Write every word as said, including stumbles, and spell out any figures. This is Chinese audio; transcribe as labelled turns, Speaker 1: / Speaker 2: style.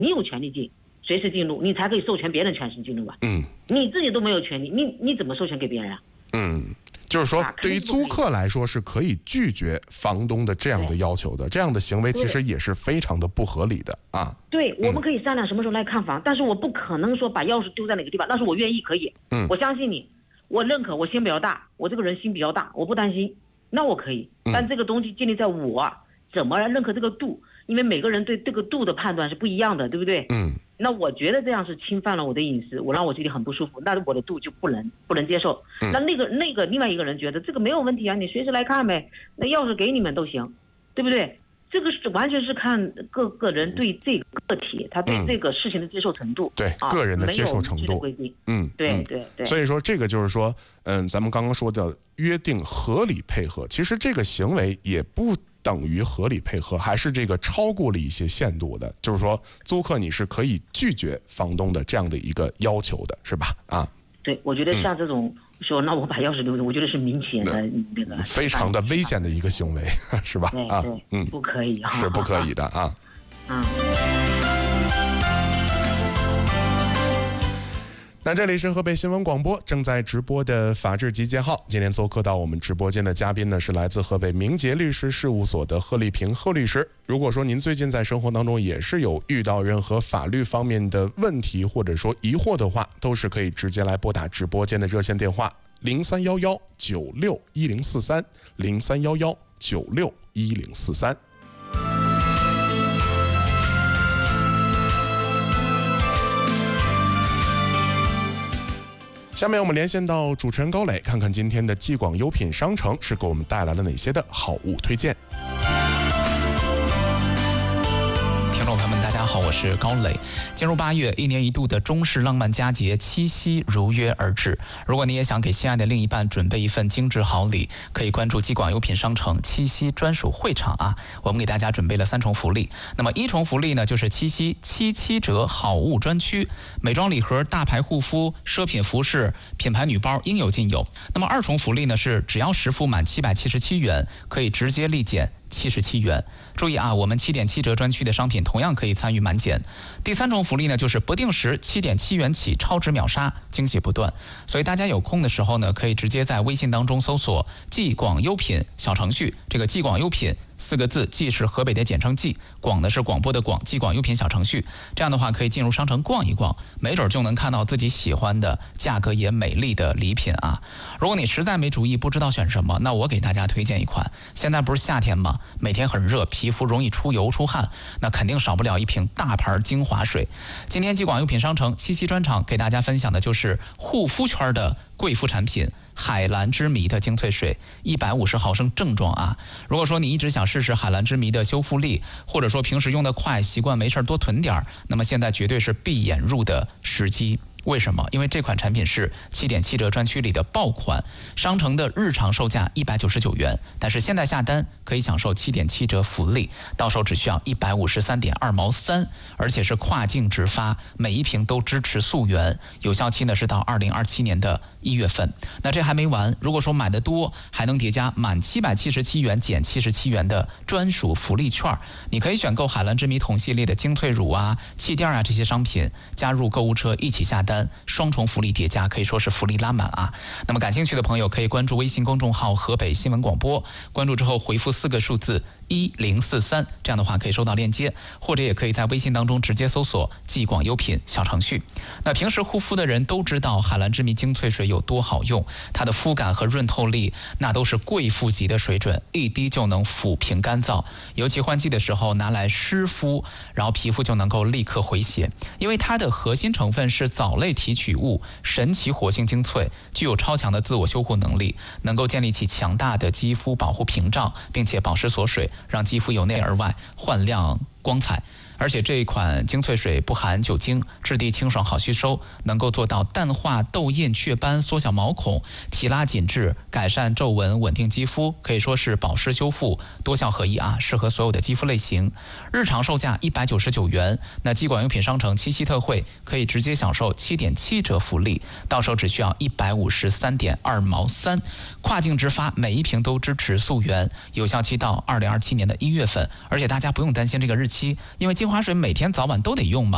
Speaker 1: 你有权利进，随时进入，你才可以授权别人全时进入吧？
Speaker 2: 嗯，
Speaker 1: 你自己都没有权利，你你怎么授权给别人啊？
Speaker 2: 嗯。就是说，对于租客来说是可以拒绝房东的这样的要求的，这样的行为其实也是非常的不合理的啊。
Speaker 1: 对，我们可以商量什么时候来看房，嗯、但是我不可能说把钥匙丢在哪个地方，但是我愿意可以，
Speaker 2: 嗯，
Speaker 1: 我相信你，我认可，我心比较大，我这个人心比较大，我不担心，那我可以，但这个东西建立在我怎么来认可这个度，因为每个人对这个度的判断是不一样的，对不对？
Speaker 2: 嗯。
Speaker 1: 那我觉得这样是侵犯了我的隐私，我让我心里很不舒服，那我的度就不能不能接受。
Speaker 2: 嗯、
Speaker 1: 那那个那个另外一个人觉得这个没有问题啊，你随时来看呗，那钥匙给你们都行，对不对？这个是完全是看各个人对这个个体他对这个事情的接受程度，
Speaker 2: 对、啊、个人的接受程度。
Speaker 1: 嗯，对对对。
Speaker 2: 所以说这个就是说，嗯，咱们刚刚说的约定合理配合，其实这个行为也不等于合理配合，还是这个超过了一些限度的。就是说，租客你是可以拒绝房东的这样的一个要求的，是吧？啊，
Speaker 1: 对，我觉得像这种。嗯说那我把钥匙留着，我觉得是明显的那个
Speaker 2: 非常的危险的一个行为，是吧？
Speaker 1: 啊，嗯，不可以，
Speaker 2: 是不可以的啊。
Speaker 1: 嗯。
Speaker 2: 那这里是河北新闻广播正在直播的法治集结号，今天做客到我们直播间的嘉宾呢是来自河北明杰律师事务所的贺丽萍贺律师。如果说您最近在生活当中也是有遇到任何法律方面的问题或者说疑惑的话，都是可以直接来拨打直播间的热线电话零三幺幺九六一零四三零三幺幺九六一零四三。下面我们连线到主持人高磊，看看今天的继广优品商城是给我们带来了哪些的好物推荐。
Speaker 3: 听众朋友们，大家好，我是高磊。进入八月，一年一度的中式浪漫佳节七夕如约而至。如果你也想给心爱的另一半准备一份精致好礼，可以关注继广优品商城七夕专属会场啊！我们给大家准备了三重福利。那么一重福利呢，就是七夕七七折好物专区，美妆礼盒、大牌护肤、奢品服饰、品牌女包应有尽有。那么二重福利呢，是只要实付满七百七十七元，可以直接立减七十七元。注意啊，我们七点七折专区的商品同样可以参与满减。第三种福利呢，就是不定时七点七元起超值秒杀，惊喜不断。所以大家有空的时候呢，可以直接在微信当中搜索继广优品小程序，这个继广优品四个字，继是河北的简称继，广呢是广播的广，继广优品小程序。这样的话可以进入商城逛一逛，没准就能看到自己喜欢的、价格也美丽的礼品啊。如果你实在没主意，不知道选什么，那我给大家推荐一款。现在不是夏天吗？每天很热，皮肤容易出油出汗，那肯定少不了一瓶大牌精华水。今天继广优品商城七夕专场给大家分享的就是护肤圈的贵妇产品海蓝之谜的精粹水，一百五十毫升正装啊。如果说你一直想试试海蓝之谜的修复力，或者说平时用得快，习惯没事多囤点，那么现在绝对是闭眼入的时机。为什么？因为这款产品是七点七折专区里的爆款，商城的日常售价一百九十九元，但是现在下单可以享受七点七折福利，到手只需要一百五十三点二毛三，而且是跨境直发，每一瓶都支持溯源，有效期呢是到二零二七年的一月份。那这还没完，如果说买的多，还能叠加满七百七十七元减七十七元的专属福利券，你可以选购海蓝之谜同系列的精粹乳啊、气垫啊这些商品，加入购物车一起下单。双重福利叠加，可以说是福利拉满啊！那么感兴趣的朋友可以关注微信公众号河北新闻广播，关注之后回复四个数字一零四三，这样的话可以收到链接，或者也可以在微信当中直接搜索继广优品小程序。那平时护肤的人都知道海蓝之谜精粹水有多好用，它的肤感和润透力那都是贵妇级的水准，一滴就能抚平干燥，尤其换季的时候拿来湿敷，然后皮肤就能够立刻回血。因为它的核心成分是藻类提取物神奇活性精粹，具有超强的自我修护能力，能够建立起强大的肌肤保护屏障，并且保湿锁水，让肌肤由内而外焕亮光彩。而且这一款精粹水不含酒精，质地清爽好吸收，能够做到淡化痘印雀斑，缩小毛孔，提拉紧致，改善皱纹，稳定肌肤，可以说是保湿修复多效合一啊，适合所有的肌肤类型。日常售价一百九十九元，那继广优品商城七夕特惠可以直接享受七点七折福利，到手只需要一百五十三点二毛三，跨境直发，每一瓶都支持溯源，有效期到二零二七年的一月份。而且大家不用担心这个日期，因为精华水每天早晚都得用嘛。